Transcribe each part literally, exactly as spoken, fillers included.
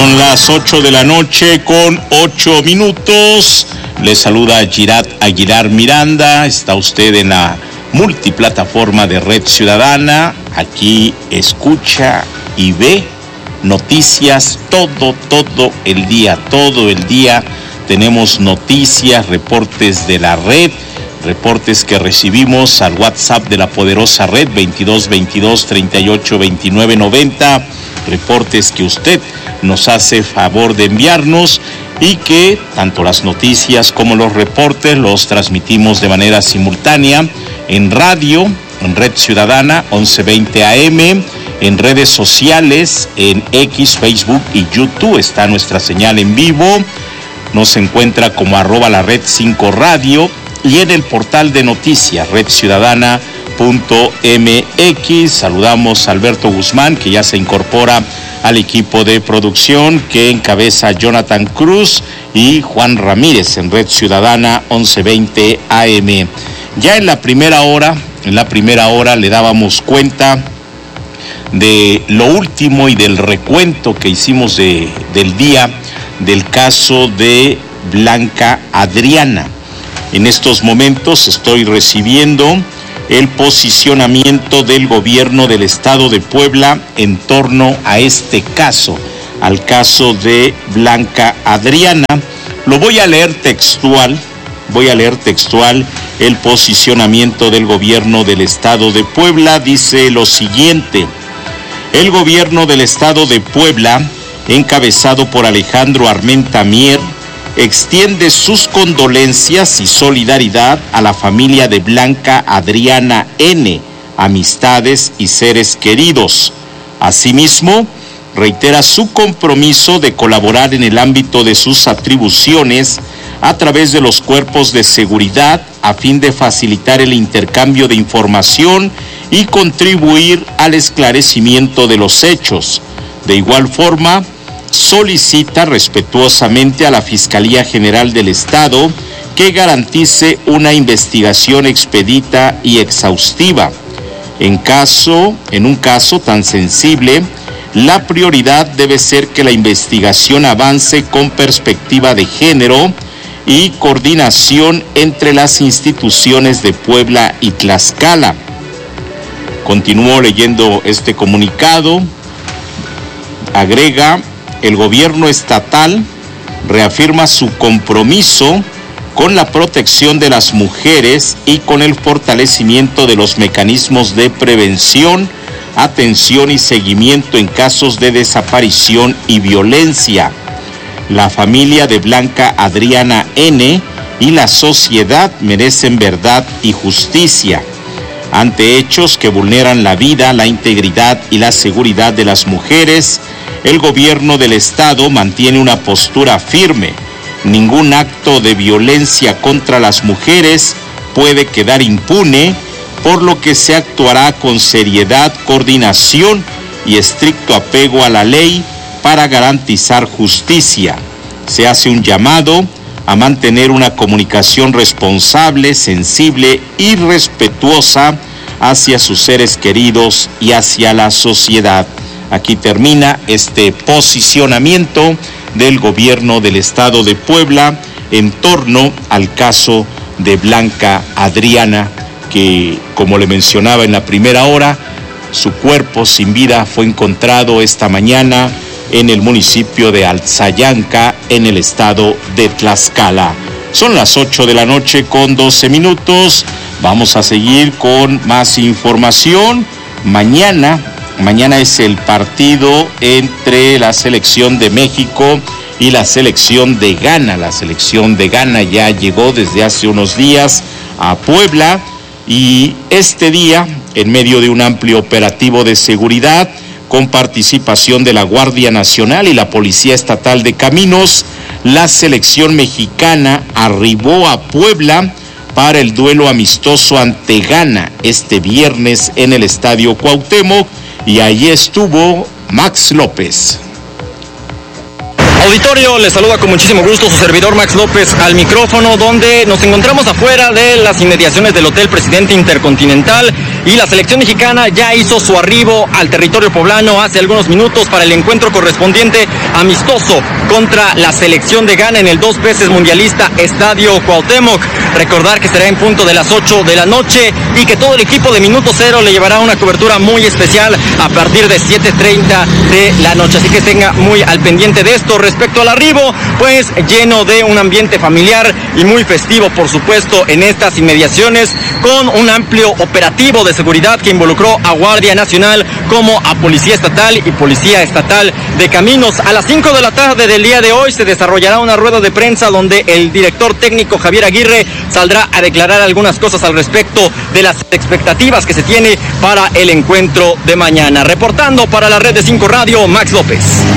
Son las ocho de la noche con ocho minutos. Le saluda Girat Aguilar Miranda. Está usted en la multiplataforma de Red Ciudadana. Aquí escucha y ve noticias todo, todo el día, todo el día. Tenemos noticias, reportes de la red, reportes que recibimos al WhatsApp de la poderosa red veintidós veintidós treinta y ocho veintinueve noventa. Reportes que usted nos hace favor de enviarnos y que tanto las noticias como los reportes los transmitimos de manera simultánea en radio, en Red Ciudadana once veinte A M, en redes sociales, en X, Facebook y YouTube. Está nuestra señal en vivo. Nos encuentra como arroba la red cinco radio y en el portal de noticias red ciudadana punto m x. Saludamos a Alberto Guzmán, que ya se incorpora al equipo de producción que encabeza Jonathan Cruz y Juan Ramírez en Red Ciudadana once veinte A M. Ya en la primera hora, en la primera hora le dábamos cuenta de lo último y del recuento que hicimos de, del día del caso de Blanca Adriana. En estos momentos estoy recibiendo el posicionamiento del gobierno del estado de Puebla en torno a este caso, al caso de Blanca Adriana. Lo voy a leer textual, voy a leer textual el posicionamiento del gobierno del estado de Puebla. Dice lo siguiente: el gobierno del estado de Puebla, encabezado por Alejandro Armenta Mier, extiende sus condolencias y solidaridad a la familia de Blanca Adriana N., amistades y seres queridos. Asimismo, reitera su compromiso de colaborar en el ámbito de sus atribuciones a través de los cuerpos de seguridad a fin de facilitar el intercambio de información y contribuir al esclarecimiento de los hechos. De igual forma, solicita respetuosamente a la Fiscalía General del Estado que garantice una investigación expedita y exhaustiva. En caso, en un caso tan sensible, la prioridad debe ser que la investigación avance con perspectiva de género y coordinación entre las instituciones de Puebla y Tlaxcala. Continúo leyendo este comunicado. Agrega: el gobierno estatal reafirma su compromiso con la protección de las mujeres y con el fortalecimiento de los mecanismos de prevención, atención y seguimiento en casos de desaparición y violencia. La familia de Blanca Adriana N. y la sociedad merecen verdad y justicia ante hechos que vulneran la vida, la integridad y la seguridad de las mujeres. El gobierno del estado mantiene una postura firme. Ningún acto de violencia contra las mujeres puede quedar impune, por lo que se actuará con seriedad, coordinación y estricto apego a la ley para garantizar justicia. Se hace un llamado a mantener una comunicación responsable, sensible y respetuosa hacia sus seres queridos y hacia la sociedad. Aquí termina este posicionamiento del gobierno del estado de Puebla en torno al caso de Blanca Adriana, que, como le mencionaba en la primera hora, su cuerpo sin vida fue encontrado esta mañana en el municipio de Alzayanca, en el estado de Tlaxcala. Son las ocho de la noche con doce minutos. Vamos a seguir con más información. Mañana... Mañana es el partido entre la selección de México y la selección de Ghana. La selección de Ghana ya llegó desde hace unos días a Puebla y este día, en medio de un amplio operativo de seguridad con participación de la Guardia Nacional y la Policía Estatal de Caminos, la selección mexicana arribó a Puebla para el duelo amistoso ante Ghana este viernes en el Estadio Cuauhtémoc. Y allí estuvo Max López. Auditorio, les saluda con muchísimo gusto su servidor Max López al micrófono, donde nos encontramos afuera de las inmediaciones del Hotel Presidente Intercontinental, y la selección mexicana ya hizo su arribo al territorio poblano hace algunos minutos para el encuentro correspondiente amistoso contra la selección de Ghana en el dos veces mundialista Estadio Cuauhtémoc. Recordar que estará en punto de las ocho de la noche y que todo el equipo de Minuto Cero le llevará una cobertura muy especial a partir de siete treinta de la noche, así que tenga muy al pendiente de esto. Respecto al arribo, pues lleno de un ambiente familiar y muy festivo, por supuesto, en estas inmediaciones, con un amplio operativo de seguridad que involucró a Guardia Nacional como a Policía Estatal y Policía Estatal de Caminos. A las cinco de la tarde del día de hoy se desarrollará una rueda de prensa donde el director técnico Javier Aguirre saldrá a declarar algunas cosas al respecto de las expectativas que se tiene para el encuentro de mañana. Reportando para la Red de Cinco Radio, Max López.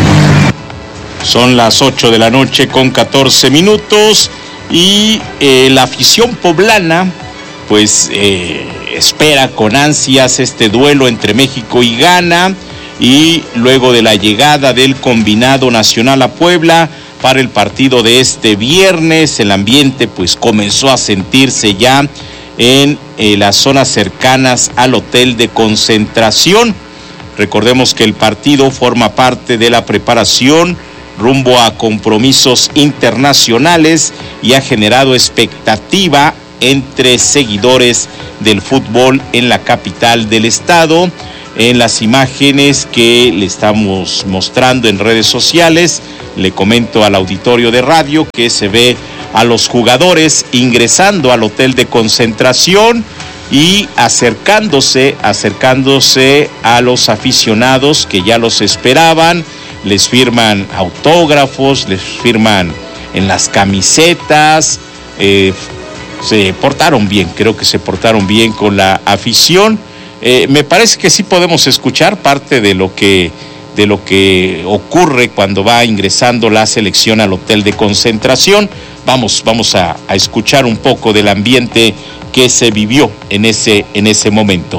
Son las ocho de la noche con catorce minutos y eh, la afición poblana pues eh, espera con ansias este duelo entre México y Ghana, y luego de la llegada del combinado nacional a Puebla para el partido de este viernes, el ambiente pues comenzó a sentirse ya en eh, las zonas cercanas al hotel de concentración. Recordemos que el partido forma parte de la preparación rumbo a compromisos internacionales y ha generado expectativa entre seguidores del fútbol en la capital del estado. En las imágenes que le estamos mostrando en redes sociales, le comento al auditorio de radio que se ve a los jugadores ingresando al hotel de concentración y acercándose, acercándose a los aficionados que ya los esperaban. Les firman autógrafos, les firman en las camisetas, eh, se portaron bien, creo que se portaron bien con la afición. Eh, me parece que sí podemos escuchar parte de lo que, de lo que ocurre cuando va ingresando la selección al hotel de concentración. Vamos, vamos a, a escuchar un poco del ambiente que se vivió en ese, en ese momento.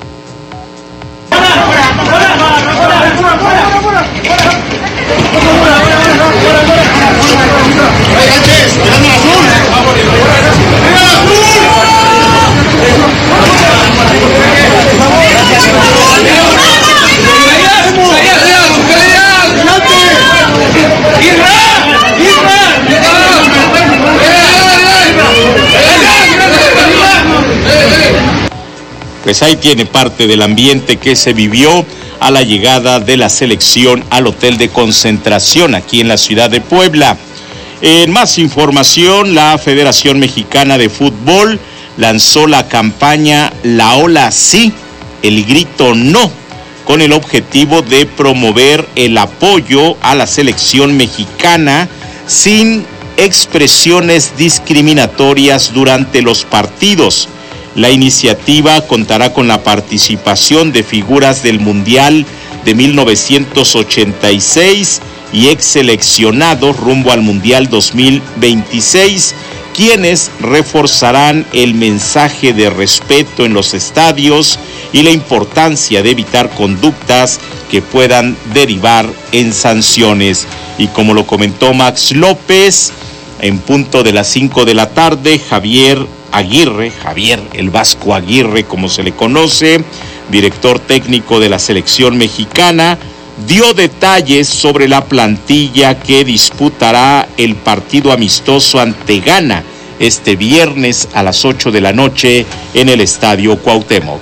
Pues ahí tiene parte del ambiente que se vivió a la llegada de la selección al hotel de concentración aquí en la ciudad de Puebla. En más información, la Federación Mexicana de Fútbol lanzó la campaña La Ola Sí, el grito no, con el objetivo de promover el apoyo a la selección mexicana sin expresiones discriminatorias durante los partidos. La iniciativa contará con la participación de figuras del Mundial de mil novecientos ochenta y seis y ex seleccionados rumbo al Mundial dos mil veintiséis, quienes reforzarán el mensaje de respeto en los estadios y la importancia de evitar conductas que puedan derivar en sanciones. Y como lo comentó Max López, en punto de las cinco de la tarde, Javier Aguirre, Javier el Vasco Aguirre, como se le conoce, director técnico de la selección mexicana, dio detalles sobre la plantilla que disputará el partido amistoso ante Ghana este viernes a las ocho de la noche en el Estadio Cuauhtémoc.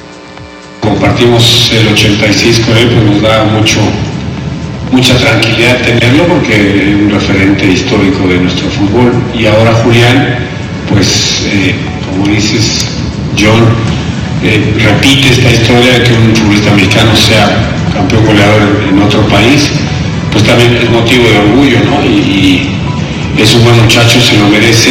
Compartimos el ochenta y seis con él, pues nos da mucho, mucha tranquilidad tenerlo porque es un referente histórico de nuestro fútbol. Y ahora Julián, pues eh, como dices, John, eh, repite esta historia de que un futbolista mexicano sea campeón goleador en, en otro país, pues también es motivo de orgullo, ¿no? Y, y es un buen muchacho, se lo merece.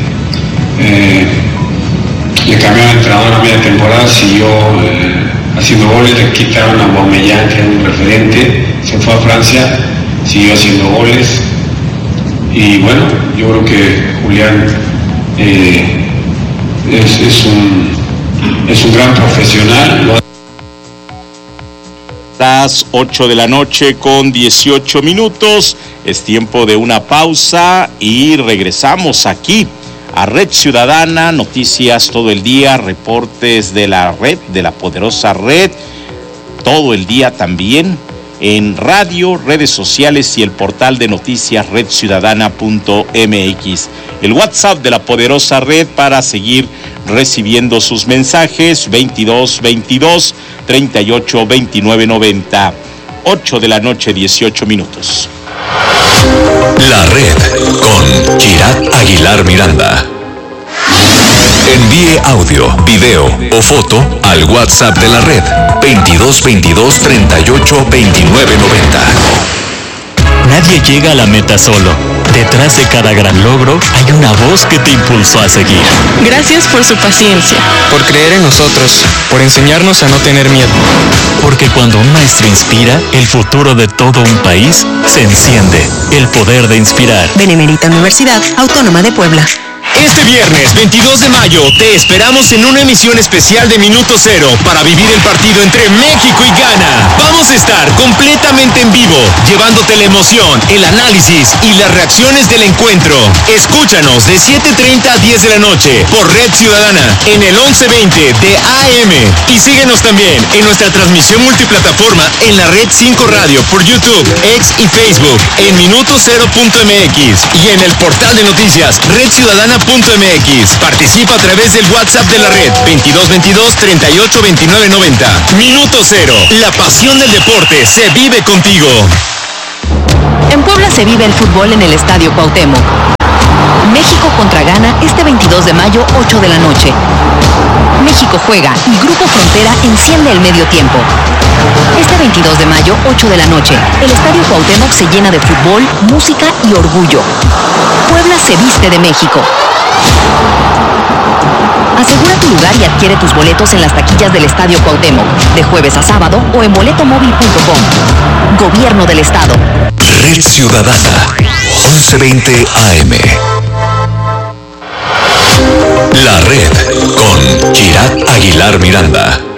Eh, le cambiaron de entrenador a media temporada, siguió eh, haciendo goles, le quitaron a Aubameyang, que era un referente, se fue a Francia, siguió haciendo goles. Y bueno, yo creo que Julián eh, es, es, un, es un gran profesional. Las ocho de la noche con dieciocho minutos. Es tiempo de una pausa y regresamos aquí a Red Ciudadana, noticias todo el día, reportes de la red, de la poderosa red, todo el día también en radio, redes sociales y el portal de noticias red ciudadana punto m x. El WhatsApp de la poderosa red para seguir recibiendo sus mensajes, veintidós veintidós treinta y ocho veintinueve noventa. ocho de la noche, dieciocho minutos. La red con Girat Aguilar Miranda. Envíe audio, video o foto al WhatsApp de la red veintidós veintidós treinta y ocho veintinueve noventa. Nadie llega a la meta solo. Detrás de cada gran logro hay una voz que te impulsó a seguir. Gracias por su paciencia. Por creer en nosotros, por enseñarnos a no tener miedo. Porque cuando un maestro inspira, el futuro de todo un país se enciende. El poder de inspirar. Benemérita Universidad Autónoma de Puebla. Este viernes veintidós de mayo te esperamos en una emisión especial de Minuto Cero para vivir el partido entre México y Ghana. Vamos a estar completamente en vivo, llevándote la emoción, el análisis y las reacciones del encuentro. Escúchanos de siete treinta a diez de la noche por Red Ciudadana en el once veinte de A M. Y síguenos también en nuestra transmisión multiplataforma en la Red cinco Radio por YouTube, X y Facebook en minuto cero punto m x y en el portal de noticias red ciudadana punto m x. Participa a través del WhatsApp de la red veintidós veintidós treinta y ocho veintinueve noventa. Minuto Cero, la pasión del deporte se vive contigo. En Puebla se vive el fútbol en el Estadio Cuauhtémoc. México contra Ghana este veintidós de mayo, ocho de la noche. México juega y Grupo Frontera enciende el medio tiempo. Este veintidós de mayo, ocho de la noche, el Estadio Cuauhtémoc se llena de fútbol, música y orgullo. Puebla se viste de México. Asegura tu lugar y adquiere tus boletos en las taquillas del Estadio Cuauhtémoc, de jueves a sábado o en boletomóvil punto com. Gobierno del Estado. Red Ciudadana, once veinte A M. La red con Girat Aguilar Miranda.